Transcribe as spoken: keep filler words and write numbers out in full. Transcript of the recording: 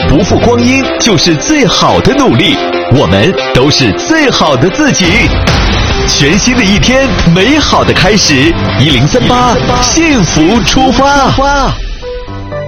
不负光阴就是最好的努力，我们都是最好的自己。全新的一天，美好的开始，一零三八幸福出发。